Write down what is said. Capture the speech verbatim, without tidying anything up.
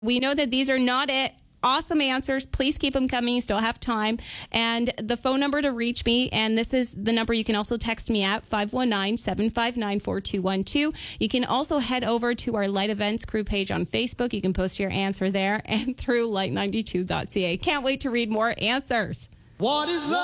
We know that these are not it. Awesome answers. Please keep them coming. You still have time. And the phone number to reach me, and this is the number you can also text me at, five one nine, seven five nine, four two one two. You can also head over to our Light Events crew page on Facebook. You can post your answer there and through light ninety-two dot c a. Can't wait to read more answers. What is love?